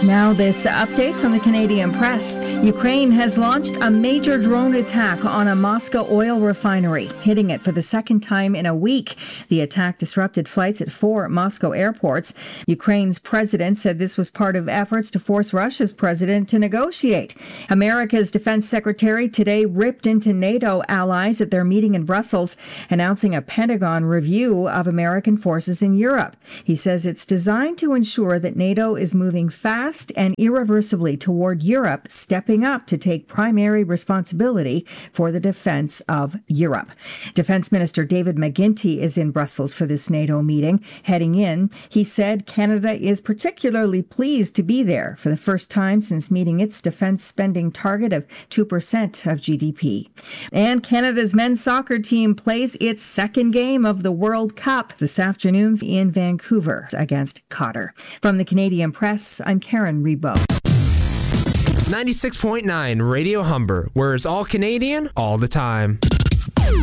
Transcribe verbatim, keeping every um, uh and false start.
Now this update from the Canadian Press. Ukraine has launched a major drone attack on a Moscow oil refinery, hitting it for the second time in a week. The attack disrupted flights at four Moscow airports. Ukraine's president said this was part of efforts to force Russia's president to negotiate. America's defense secretary today ripped into NATO allies at their meeting in Brussels, announcing a Pentagon review of American forces in Europe. He says it's designed to ensure that NATO is moving fast and irreversibly toward Europe, stepping up to take primary responsibility for the defense of Europe. Defense Minister David McGuinty is in Brussels for this NATO meeting. Heading in, he said Canada is particularly pleased to be there for the first time since meeting its defense spending target of two percent of G D P. And Canada's men's soccer team plays its second game of the World Cup this afternoon in Vancouver against Qatar. From the Canadian Press, I'm Karen Rebo. ninety-six point nine Radio Humber, where it's all Canadian all the time.